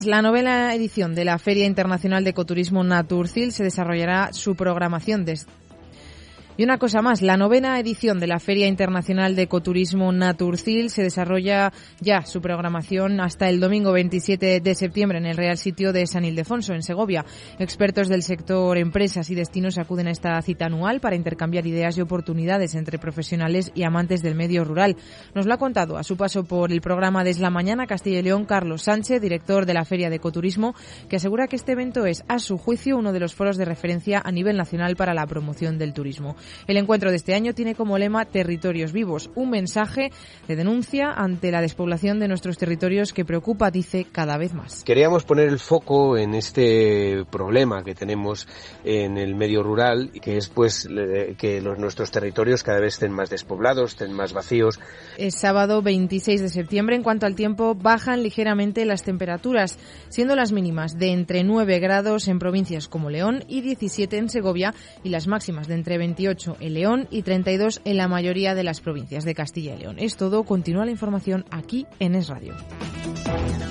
La 9ª edición de la Feria Internacional de Ecoturismo Naturcil se desarrollará su programación Y una cosa más, la 9ª edición de la Feria Internacional de Ecoturismo Naturcil se desarrolla ya su programación hasta el domingo 27 de septiembre en el Real Sitio de San Ildefonso, en Segovia. Expertos del sector, empresas y destinos acuden a esta cita anual para intercambiar ideas y oportunidades entre profesionales y amantes del medio rural. Nos lo ha contado a su paso por el programa de Es la Mañana Castilla y León Carlos Sánchez, director de la Feria de Ecoturismo, que asegura que este evento es, a su juicio, uno de los foros de referencia a nivel nacional para la promoción del turismo. El encuentro de este año tiene como lema Territorios Vivos, un mensaje de denuncia ante la despoblación de nuestros territorios que preocupa, dice, cada vez más. Queríamos poner el foco en este problema que tenemos en el medio rural, que es pues que nuestros territorios cada vez estén más despoblados, estén más vacíos. Es sábado 26 de septiembre. En cuanto al tiempo, bajan ligeramente las temperaturas, siendo las mínimas de entre 9 grados en provincias como León y 17 en Segovia, y las máximas de entre 28 en León y 32 en la mayoría de las provincias de Castilla y León. Es todo. Continúa la información aquí en Es Radio.